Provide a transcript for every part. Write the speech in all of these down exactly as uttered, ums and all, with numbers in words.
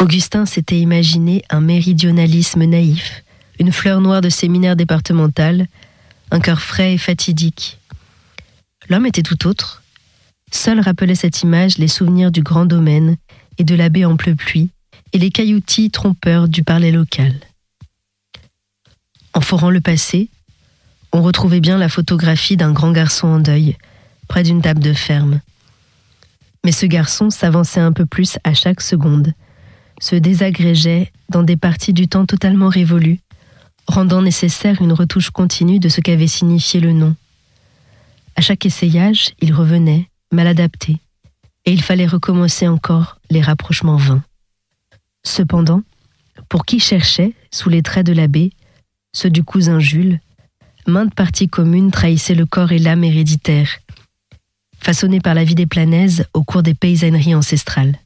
Augustin s'était imaginé un méridionalisme naïf, une fleur noire de séminaire départemental, un cœur frais et fatidique. L'homme était tout autre. Seul rappelait cette image les souvenirs du grand domaine et de l'abbé en pleu-pluie et les cailloutis trompeurs du parler local. En forant le passé, on retrouvait bien la photographie d'un grand garçon en deuil, près d'une table de ferme. Mais ce garçon s'avançait un peu plus à chaque seconde, se désagrégeait dans des parties du temps totalement révolues, rendant nécessaire une retouche continue de ce qu'avait signifié le nom. À chaque essayage, il revenait, mal adapté, et il fallait recommencer encore les rapprochements vains. Cependant, pour qui cherchait, sous les traits de l'abbé, ceux du cousin Jules, maintes parties communes trahissaient le corps et l'âme héréditaires, façonnés par la vie des Planaises au cours des paysanneries ancestrales.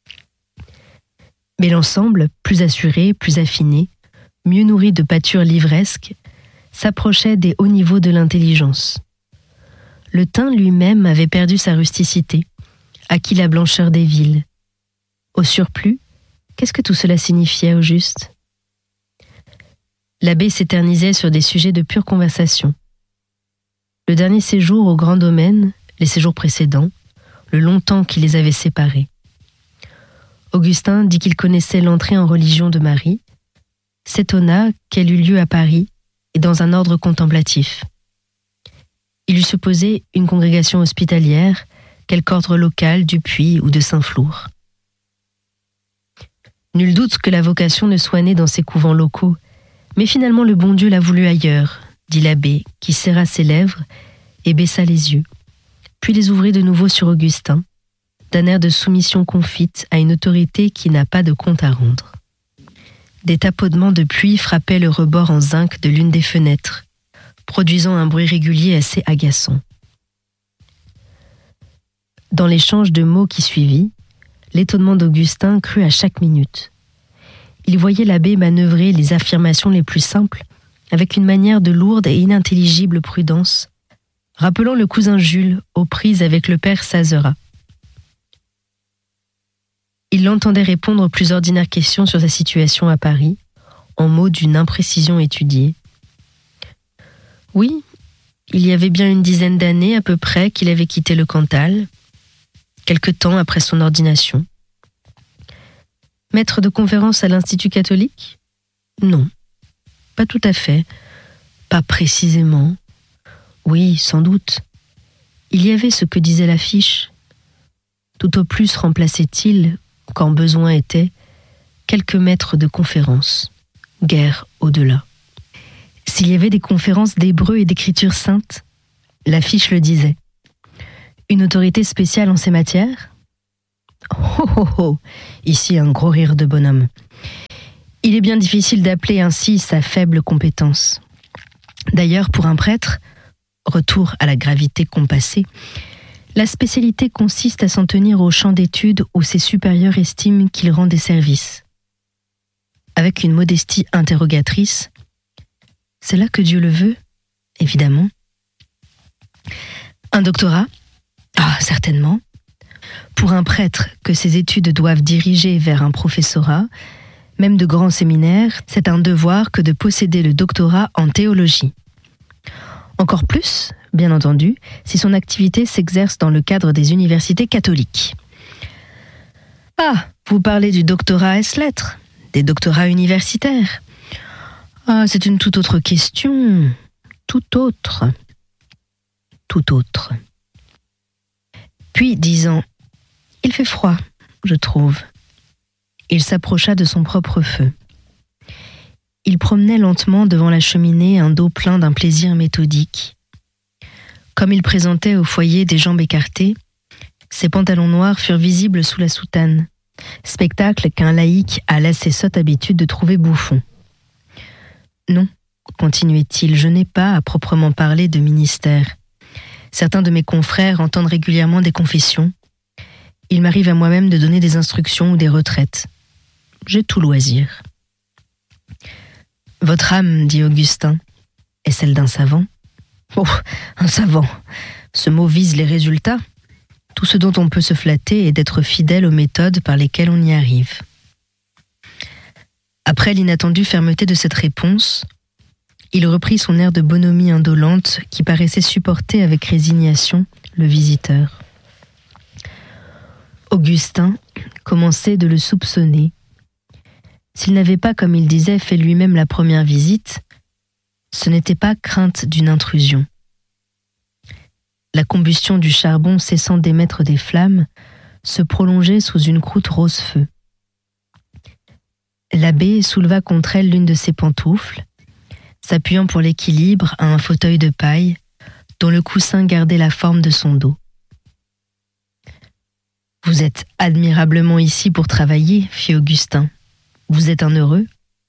Mais l'ensemble, plus assuré, plus affiné, mieux nourri de pâtures livresques, s'approchait des hauts niveaux de l'intelligence. Le teint lui-même avait perdu sa rusticité, acquis la blancheur des villes. Au surplus, qu'est-ce que tout cela signifiait au juste ? L'abbé s'éternisait sur des sujets de pure conversation. Le dernier séjour au grand domaine, les séjours précédents, le long temps qui les avait séparés. Augustin dit qu'il connaissait l'entrée en religion de Marie, s'étonna qu'elle eût lieu à Paris et dans un ordre contemplatif. Il eût supposé une congrégation hospitalière, quelque ordre local du Puy ou de Saint-Flour. Nul doute que la vocation ne soit née dans ces couvents locaux, mais finalement le bon Dieu l'a voulu ailleurs, dit l'abbé, qui serra ses lèvres et baissa les yeux, puis les ouvrit de nouveau sur Augustin, d'un air de soumission confite à une autorité qui n'a pas de compte à rendre. Des tapotements de pluie frappaient le rebord en zinc de l'une des fenêtres, produisant un bruit régulier assez agaçant. Dans l'échange de mots qui suivit, l'étonnement d'Augustin crut à chaque minute. Il voyait l'abbé manœuvrer les affirmations les plus simples avec une manière de lourde et inintelligible prudence, rappelant le cousin Jules aux prises avec le père Sazerat. Il l'entendait répondre aux plus ordinaires questions sur sa situation à Paris, en mots d'une imprécision étudiée. Oui, il y avait bien une dizaine d'années à peu près qu'il avait quitté le Cantal, quelque temps après son ordination. Maître de conférence à l'Institut catholique ? Non, pas tout à fait, pas précisément. Oui, sans doute. Il y avait ce que disait l'affiche. Tout au plus remplaçait-il, quand besoin était, quelques maîtres de conférence, guère au-delà. S'il y avait des conférences d'hébreu et d'écriture sainte, l'affiche le disait. Une autorité spéciale en ces matières ? Oh oh oh, ici un gros rire de bonhomme. Il est bien difficile d'appeler ainsi sa faible compétence. D'ailleurs, pour un prêtre, retour à la gravité compassée, la spécialité consiste à s'en tenir au champ d'études où ses supérieurs estiment qu'il rend des services. Avec une modestie interrogatrice, c'est là que Dieu le veut, évidemment. Un doctorat ? Ah, certainement. Pour un prêtre que ses études doivent diriger vers un professorat, même de grands séminaires, c'est un devoir que de posséder le doctorat en théologie. Encore plus, bien entendu, si son activité s'exerce dans le cadre des universités catholiques. Ah, vous parlez du doctorat ès-lettres, des doctorats universitaires. Ah, c'est une toute autre question, tout autre, tout autre. Puis, disant, il fait froid, je trouve. Il s'approcha de son propre feu. Il promenait lentement devant la cheminée un dos plein d'un plaisir méthodique. Comme il présentait au foyer des jambes écartées, ses pantalons noirs furent visibles sous la soutane, spectacle qu'un laïc a l'assez sotte habitude de trouver bouffon. Non, continuait-il, je n'ai pas à proprement parler de ministère. Certains de mes confrères entendent régulièrement des confessions. Il m'arrive à moi-même de donner des instructions ou des retraites. J'ai tout loisir. Votre âme, dit Augustin, est celle d'un savant ? Oh, un savant. Ce mot vise les résultats. Tout ce dont on peut se flatter est d'être fidèle aux méthodes par lesquelles on y arrive. Après l'inattendue fermeté de cette réponse, il reprit son air de bonhomie indolente qui paraissait supporter avec résignation le visiteur. Augustin commençait de le soupçonner. S'il n'avait pas, comme il disait, fait lui-même la première visite, ce n'était pas crainte d'une intrusion. La combustion du charbon cessant d'émettre des flammes se prolongeait sous une croûte rose-feu. L'abbé souleva contre elle l'une de ses pantoufles, s'appuyant pour l'équilibre à un fauteuil de paille dont le coussin gardait la forme de son dos. « Vous êtes admirablement ici pour travailler, fit Augustin. Vous êtes un heureux ?»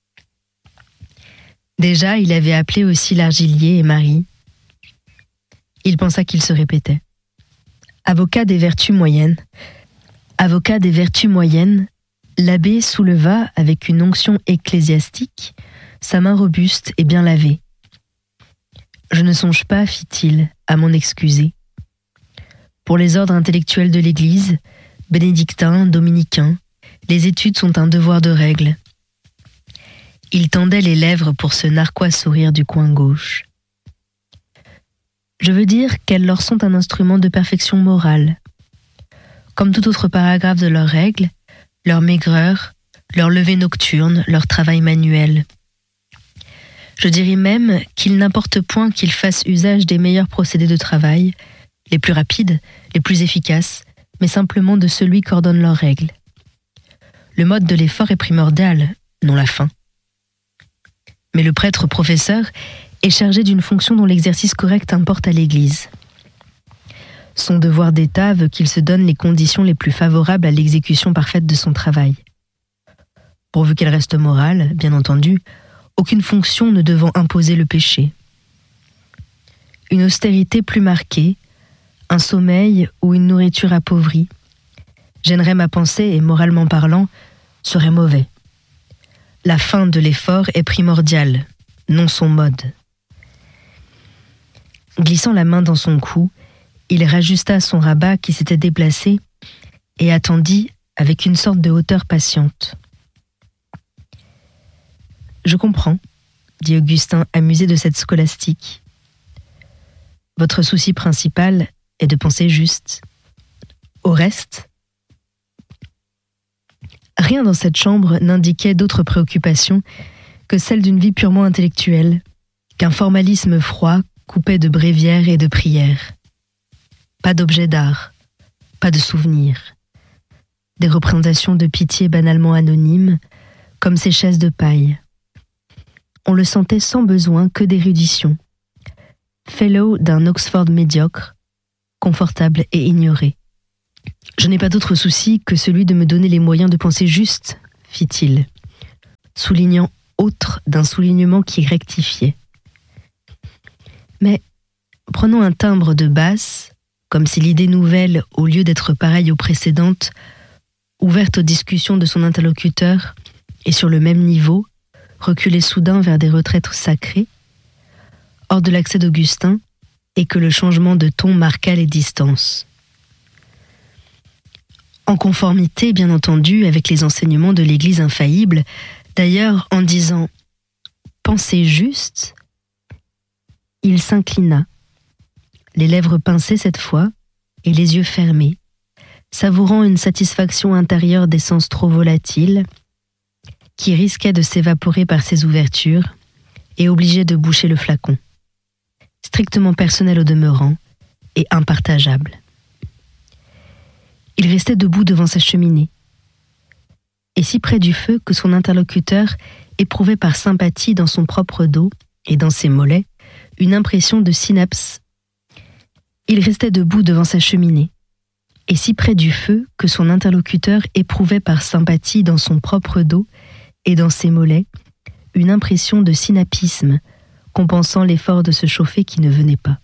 Déjà, il avait appelé aussi l'argilier et Marie. Il pensa qu'il se répétait. Avocat des vertus moyennes, avocat des vertus moyennes, l'abbé souleva avec une onction ecclésiastique sa main robuste et bien lavée. « Je ne songe pas, fit-il, à m'en excuser. Pour les ordres intellectuels de l'Église, bénédictins, dominicains, les études sont un devoir de règle. » Il tendait les lèvres pour ce narquois sourire du coin gauche. « Je veux dire qu'elles leur sont un instrument de perfection morale. Comme tout autre paragraphe de leurs règles, leur maigreur, leur lever nocturne, leur travail manuel. Je dirais même qu'il n'importe point qu'ils fassent usage des meilleurs procédés de travail, les plus rapides, les plus efficaces, mais simplement de celui qu'ordonnent leurs règles. Le mode de l'effort est primordial, non la fin. Mais le prêtre professeur est chargé d'une fonction dont l'exercice correct importe à l'Église. Son devoir d'État veut qu'il se donne les conditions les plus favorables à l'exécution parfaite de son travail. Pourvu qu'elle reste morale, bien entendu, aucune fonction ne devant imposer le péché. Une austérité plus marquée, un sommeil ou une nourriture appauvrie, gênerait ma pensée et, moralement parlant, serait mauvais. La fin de l'effort est primordiale, non son mode. Glissant la main dans son cou, il rajusta son rabat qui s'était déplacé et attendit avec une sorte de hauteur patiente. « Je comprends, » dit Augustin, amusé de cette scolastique. « Votre souci principal est de penser juste. Au reste, rien dans cette chambre n'indiquait d'autre préoccupation que celle d'une vie purement intellectuelle, qu'un formalisme froid coupait de bréviaires et de prières. Pas d'objets d'art, pas de souvenirs. Des représentations de pitié banalement anonymes, comme ces chaises de paille. On le sentait sans besoin que d'érudition. Fellow d'un Oxford médiocre, confortable et ignoré. « Je n'ai pas d'autre souci que celui de me donner les moyens de penser juste, » fit-il, soulignant autre d'un soulignement qui rectifiait. Mais, prenant un timbre de basse, comme si l'idée nouvelle, au lieu d'être pareille aux précédentes, ouverte aux discussions de son interlocuteur et sur le même niveau, reculait soudain vers des retraites sacrées, hors de l'accès d'Augustin, et que le changement de ton marqua les distances. En conformité, bien entendu, avec les enseignements de l'Église infaillible, d'ailleurs, en disant « pensez juste », il s'inclina, les lèvres pincées cette fois, et les yeux fermés, savourant une satisfaction intérieure d'essence trop volatile, qui risquait de s'évaporer par ses ouvertures et obligeait de boucher le flacon. Strictement personnel au demeurant et impartageable. Il restait debout devant sa cheminée, et si près du feu que son interlocuteur éprouvait par sympathie dans son propre dos et dans ses mollets une impression de synapse. Il restait debout devant sa cheminée, et si près du feu que son interlocuteur éprouvait par sympathie dans son propre dos et dans ses mollets une impression de synapisme, compensant l'effort de se chauffer qui ne venait pas.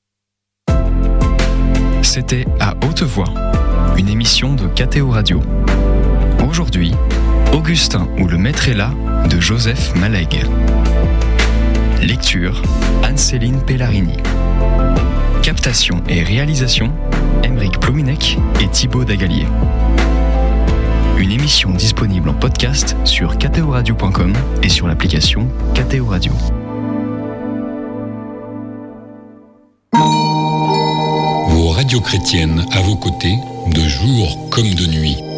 C'était À Haute Voix, une émission de K T O Radio. Aujourd'hui, Augustin ou le maître est là de Joseph Malègue. Lecture, Anne-Céline Pellarini. Captation et réalisation, Aymeric Plouminec et Thibaut Dagalier. Une émission émission disponible en podcast sur catéoradio point com et sur l'application Catéo Radio. Vos radios chrétiennes à vos côtés, de jour comme de nuit.